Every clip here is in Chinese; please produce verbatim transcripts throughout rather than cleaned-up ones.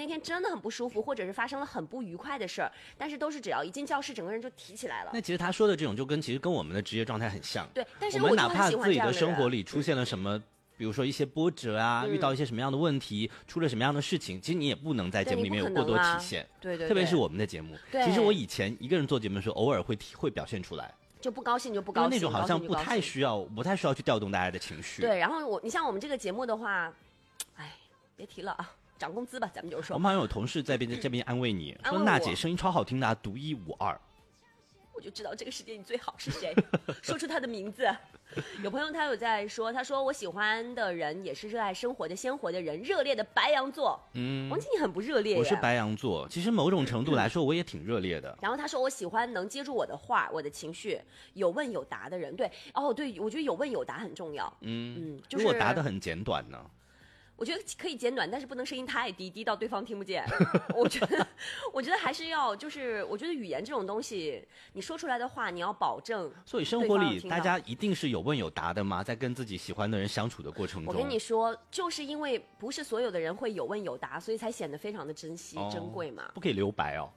那天真的很不舒服，或者是发生了很不愉快的事儿，但是都是只要一进教室，整个人就提起来了。 那其实他说的这种就跟其实跟我们的职业状态很像。 对，但是我们哪怕就很喜欢自己的这样的人生活里出现了什么。比如说一些波折啊、嗯，遇到一些什么样的问题，出了什么样的事情，其实你也不能在节目里面有过多体现。 对 对, 对， 特别是我们的节目，其实我以前一个人做节目的时候，偶尔会会表现出来。 就不高兴就不高兴， 因为那种好像不太需要，不太需要去调动大家的情绪。 对，然后我，你像我们这个节目的话，哎，别提了啊，涨工资吧，咱们就说。 我们好像有同事在边这边安慰你，说娜姐声音超好听的、啊，独一无二。 我就知道这个世界你最好是谁，说出他的名字。有朋友他有在说，他说我喜欢的人也是热爱生活的鲜活的人，热烈的白羊座。嗯，王晶你很不热烈。 我是白羊座，其实某种程度来说我也挺热烈的。 嗯、然后他说我喜欢能接住我的话，我的情绪，有问有答的人。对，哦对，我觉得有问有答很重要。嗯嗯，就是、如果答得很简短呢？ 我觉得可以简短，但是不能声音太低，低到对方听不见。我觉得，我觉得还是要，就是我觉得语言这种东西，你说出来的话，你要保证。 所以生活里大家一定是有问有答的吗？在跟自己喜欢的人相处的过程中， 我跟你说，就是因为不是所有的人会有问有答，所以才显得非常的珍惜、哦、珍贵嘛。 不可以留白哦。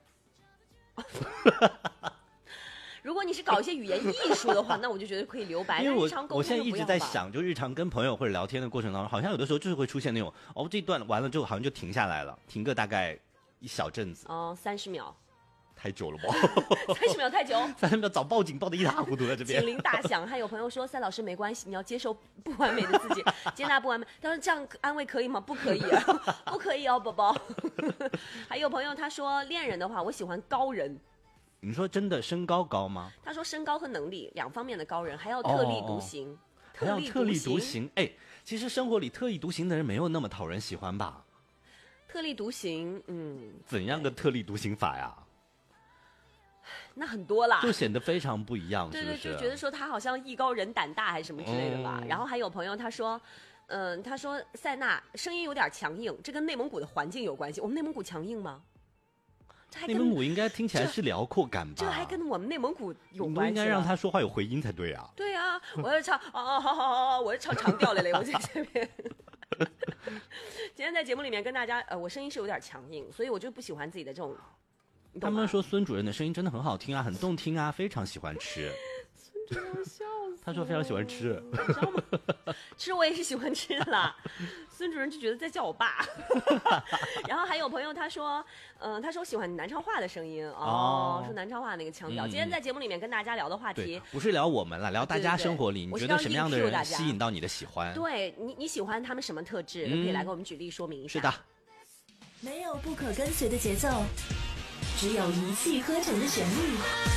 如果你是搞一些语言艺术的话，那我就觉得可以留白。 因为我日常沟通我现在一直在想，就日常跟朋友或者聊天的过程当中，好像有的时候就是会出现那种，哦，这段完了之后好像就停下来了，停个大概一小阵子。 哦，三十秒。 太久了吧？ 三十秒太久。 三十秒早报警报的一塌糊涂在这边。 警铃大响，还有朋友说赛老师没关系，你要接受不完美的自己，接纳不完美。他说这样安慰可以吗？不可以、啊，不可以哦，宝宝。还有朋友他说恋人的话，我喜欢高人。 你说真的身高高吗？ 他说身高和能力两方面的高人，还要特立独行。哦、 还要特立独行？哎，其实生活里特立独行的人没有那么讨人喜欢吧？ 特立独行，嗯。 怎样的特立独行法呀？ 那很多啦， 就显得非常不一样， 对对， 是不是？ 就觉得说他好像艺高人胆大还是什么之类的吧。嗯、然后还有朋友他说，嗯、呃，他说塞纳声音有点强硬，这跟内蒙古的环境有关系。我们内蒙古强硬吗？ 内蒙古应该听起来是辽阔感吧？ 这还跟我们内蒙古有关系？ 你应该让他说话有回音才对啊！ 对啊，我要唱啊，好好好，我要唱长调了嘞，我在这边。今天在节目里面跟大家，呃，我声音是有点强硬，所以我就不喜欢自己的这种。 他们说孙主任的声音真的很好听啊，很动听啊，非常喜欢吃。 孙主任笑死！ 他说非常喜欢吃， 你知道吗？吃我也是喜欢吃的啦。孙主任就觉得在叫我爸。然后还有朋友他说，嗯、呃，他说喜欢南昌话的声音哦，哦说南昌话那个腔调、嗯。今天在节目里面跟大家聊的话题， 不是聊我们了，聊大家生活里，对对对，你觉得什么样的人吸引到你的喜欢？ 对你，你喜欢他们什么特质？嗯、可以来给我们举例说明一下。 是的， 没有不可跟随的节奏。只有一气呵成的旋律，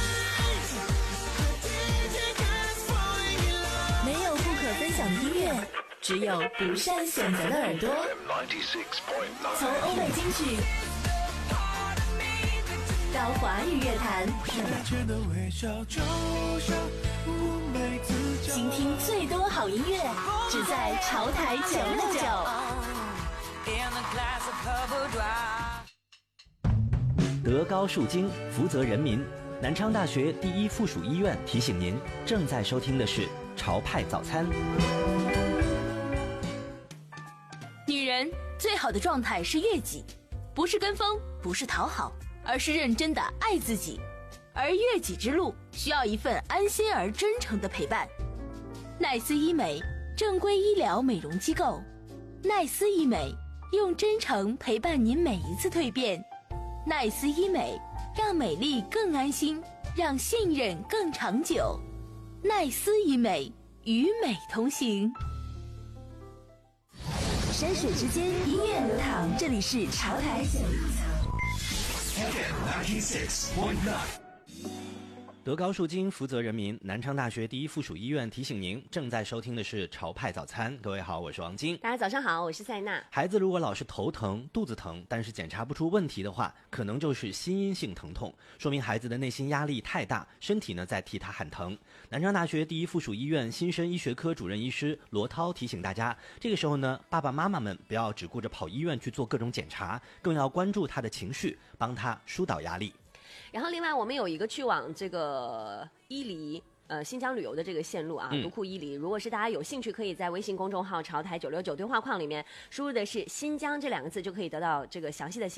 没有不可分享的音乐，只有不善选择的耳朵。从欧美金曲到华语乐坛，倾听最多好音乐，只在潮台九六九。 德高树精，福泽人民。南昌大学第一附属医院提醒您，正在收听的是潮派早餐。 女人最好的状态是悦己，不是跟风，不是讨好，而是认真的爱自己。而悦己之路需要一份安心而真诚的陪伴。奈斯医美，正规医疗美容机构。奈斯医美，用真诚陪伴您每一次蜕变。奈斯医美，让美丽更安心，让信任更长久。奈斯医美，与美同行。山水之间，音乐流淌，这里是潮台九六九。 德高树精，福泽人民。南昌大学第一附属医院提醒您，正在收听的是潮派早餐。各位好，我是王晶。 大家早上好，我是塞娜。 孩子如果老是头疼、肚子疼，但是检查不出问题的话，可能就是心因性疼痛，说明孩子的内心压力太大，身体呢在替他喊疼。南昌大学第一附属医院新生医学科主任医师罗涛提醒大家，这个时候呢，爸爸妈妈们不要只顾着跑医院去做各种检查，更要关注他的情绪，帮他疏导压力。 然后另外我们有一个去往这个伊犁呃新疆旅游的这个线路啊，独库伊犁，如果是大家有兴趣，可以在微信公众号潮台九六九对话框里面输入的是新疆这两个字，就可以得到这个详细的